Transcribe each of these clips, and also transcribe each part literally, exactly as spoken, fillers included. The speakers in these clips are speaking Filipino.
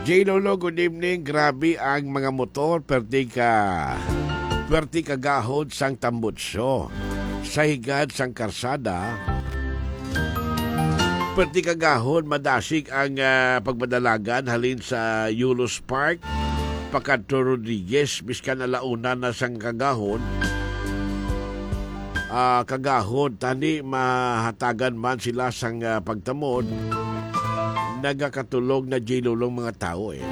J. Lolo, good evening. Grabe ang mga motor, perti ka, perti kagahod sang tambutso. Sa higad sang karsada, perti kagahod, madasig ang uh, pagmadalagan halin sa Yulos Park, Pacadto Rodriguez, biskan alauna na sang kagahod. Uh, kagahod, tani mahatagan man sila sang uh, pagtamod, nagakatulog na J-Lolong mga tao eh.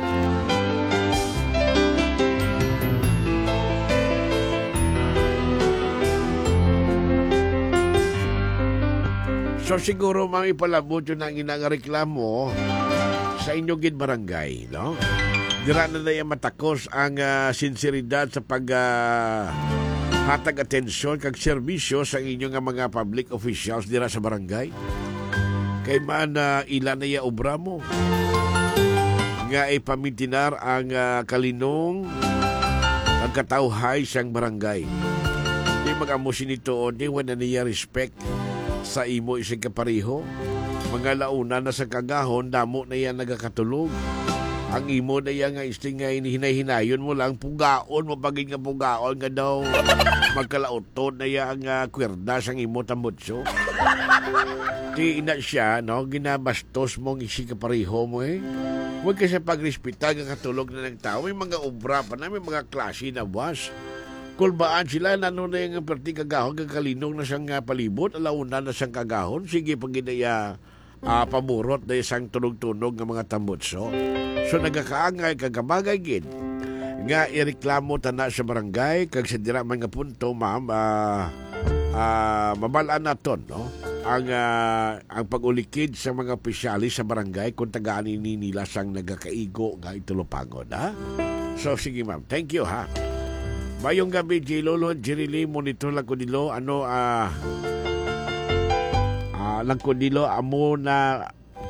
So siguro mga ipalabot yun ang inangareklamo sa inyong gid barangay, no? Dira na na yung matakos ang uh, sinseridad sa pag uh, hatag atensyon kag serbisyo sa inyong mga public officials dira sa barangay. Kay man uh, ilan na yung obra mo nga ipamitinar ang uh, kalinong ang katawhay siyang barangay. Di mag-amusin ito o di wala niya respect sa imo isang kapariho. Mga launa na sa kagahon, damo na yan nagakatulog. Ang imo na yan nga isting nga hinahinay-hinayon mo lang, pugaon mo pagin nga pugaon nga daw magkalauton na yan ang uh, kwerda sang imo tambutso. Di ina siya, no? Ginabastos mong isang kapariho mo eh. Huwag ka sa pagrispita nga katulog na ng tao. May mga obra pa na, may mga klase na was. Kulbaan sila, nano na yung perti kagahon, kakalinong na siyang uh, palibot, alauna na siyang kagahon, sige pag ginaya uh, pamurot na isang tunog-tunog ng mga tambutso. So nagakaangay, kagamagay gid, nga ireklamo tana sa barangay, kag sa dira man nga punto, ma'am, uh, uh, mabalaan naton, no? Ang, uh, ang pag-ulikid sa mga opisyalis sa barangay kung tagaan ini nila sang nagakaigo nga itulupagod, ha? So sige ma'am, thank you, ha? Mayong gabi, J. Lolo, Jirili, monitor lang ko nilo, ano, ah, uh, uh, lang ko nilo, amo na,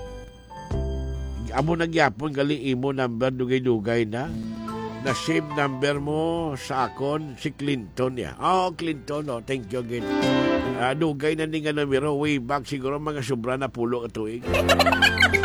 amo nagyapon, gali imo number, dugay-dugay na, na save number mo sa akon, si Clinton, ya. Oh, Clinton, oh, thank you again. Uh, dugay na ni nga numero, way back, siguro mga sobra na pulo katuig.